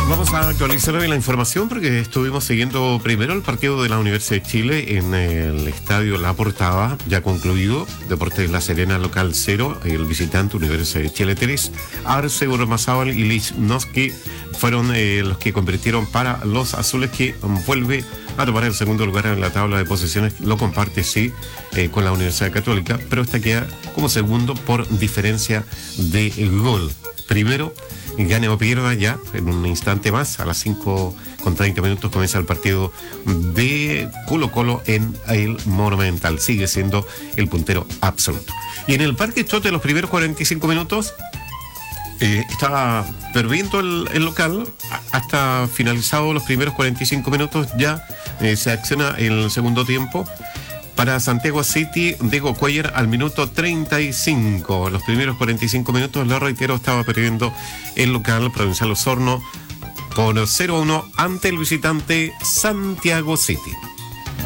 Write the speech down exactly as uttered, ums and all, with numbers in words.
Vamos a actualizar hoy la información porque estuvimos siguiendo primero el partido de la Universidad de Chile en el estadio La Portada, ya concluido. Deportes La Serena local cero, el visitante Universidad de Chile tres. Arce, Urmazábal y Lichnowsky fueron eh, los que convirtieron para los azules, que um, vuelve a tomar el segundo lugar en la tabla de posiciones. Lo comparte, sí, eh, con la Universidad Católica, pero esta queda como segundo por diferencia de gol. Primero, gane o pierda ya en un instante más, a las cinco con treinta minutos comienza el partido de Colo Colo en el Monumental. Sigue siendo el puntero absoluto. Y en el Parque Chote, los primeros cuarenta y cinco minutos, eh, estaba perdiendo el, el local. Hasta finalizado los primeros cuarenta y cinco minutos ya eh, se acciona el segundo tiempo. Para Santiago City, Diego Cuellar al minuto treinta y cinco. Los primeros cuarenta y cinco minutos, lo reitero, estaba perdiendo el local Provincial Osorno por cero a uno ante el visitante Santiago City.